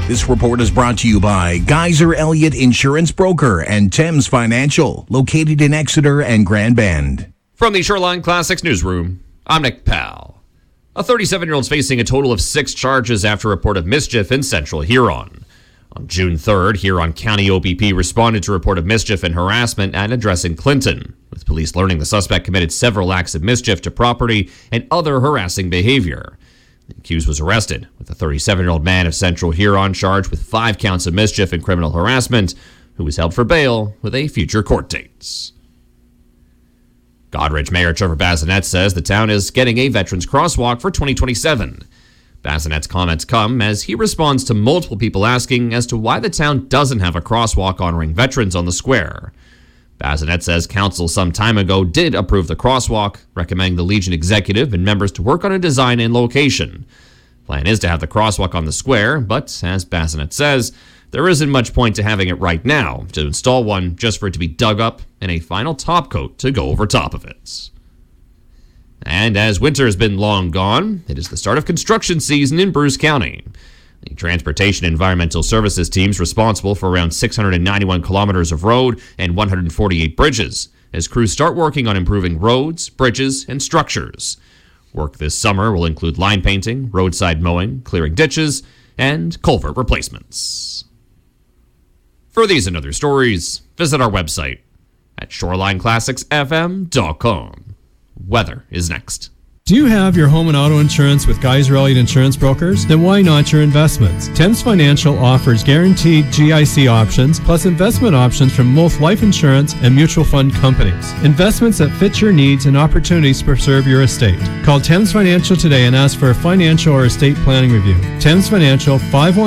This report is brought to you by Geyser Elliott Insurance Broker and Thames Financial, located in Exeter and Grand Bend. From the Shoreline Classics newsroom, I'm Nick Powell. A 37-year-old is facing a total of 6 charges after a report of mischief in Central Huron. On June 3rd, Huron County OPP responded to a report of mischief and harassment at address in Clinton, with police learning the suspect committed several acts of mischief to property and other harassing behavior. The accused was arrested, with a 37-year-old man of Central Huron charged with 5 counts of mischief and criminal harassment, who was held for bail with a future court date. Goderich Mayor Trevor Bazinet says the town is getting a Veterans Crosswalk for 2027. Bazinet's comments come as he responds to multiple people asking as to why the town doesn't have a crosswalk honoring veterans on the square. Bazinet says council some time ago did approve the crosswalk, recommending the Legion executive and members to work on a design and location. Plan is to have the crosswalk on the square, but as Bazinet says, there isn't much point to having it right now, to install one just for it to be dug up and a final top coat to go over top of it. And as winter has been long gone, it is the start of construction season in Bruce County. The Transportation Environmental Services team's responsible for around 691 kilometers of road and 148 bridges, as crews start working on improving roads, bridges, and structures. Work this summer will include line painting, roadside mowing, clearing ditches, and culvert replacements. For these and other stories, visit our website at shorelineclassicsfm.com. Weather is next. Do you have your home and auto insurance with Geyser Elliott Insurance Brokers? Then why not your investments? Thames Financial offers guaranteed GIC options plus investment options from both life insurance and mutual fund companies. Investments that fit your needs and opportunities to preserve your estate. Call Thames Financial today and ask for a financial or estate planning review. Thames Financial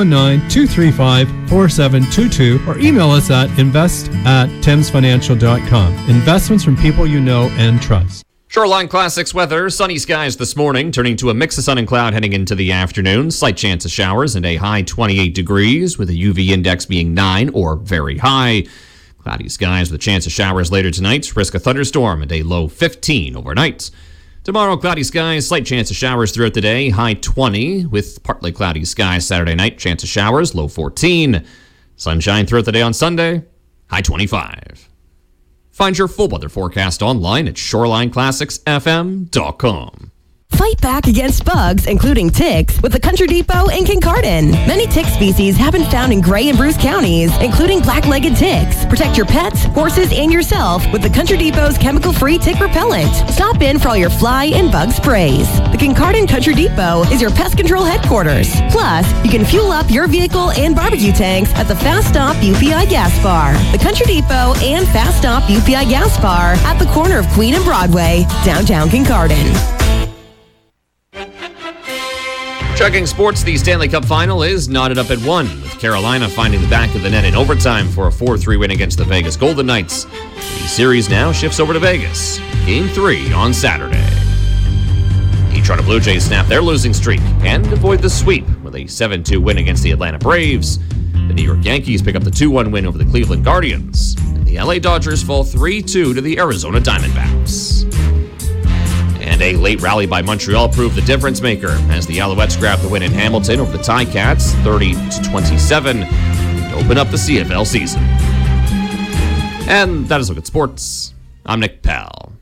519-235-4722 or email us at invest@thamesfinancial.com. Investments from people you know and trust. Shoreline Classics weather, sunny skies this morning, turning to a mix of sun and cloud heading into the afternoon. Slight chance of showers and a high 28 degrees with a UV index being 9 or very high. Cloudy skies with a chance of showers later tonight. Risk of thunderstorm and a low 15 overnight. Tomorrow, cloudy skies, slight chance of showers throughout the day. High 20 with partly cloudy skies Saturday night. Chance of showers, low 14. Sunshine throughout the day on Sunday. High 25. Find your full weather forecast online at shorelineclassicsfm.com. Fight back against bugs, including ticks, with the Country Depot in Kincardine. Many tick species have been found in Grey and Bruce counties, including black-legged ticks. Protect your pets, horses, and yourself with the Country Depot's chemical-free tick repellent. Stop in for all your fly and bug sprays. The Kincardine Country Depot is your pest control headquarters. Plus, you can fuel up your vehicle and barbecue tanks at the Fast Stop UPI Gas Bar. The Country Depot and Fast Stop UPI Gas Bar at the corner of Queen and Broadway, downtown Kincardine. Checking sports, the Stanley Cup final is knotted up at 1, with Carolina finding the back of the net in overtime for a 4-3 win against the Vegas Golden Knights. The series now shifts over to Vegas. Game 3 on Saturday. The Toronto Blue Jays snap their losing streak and avoid the sweep with a 7-2 win against the Atlanta Braves. The New York Yankees pick up the 2-1 win over the Cleveland Guardians. And the LA Dodgers fall 3-2 to the Arizona Diamondbacks. And a late rally by Montreal proved the difference maker as the Alouettes grabbed the win in Hamilton over the Ticats, 30-27, to open up the CFL season. And that is a look at sports. I'm Nick Powell.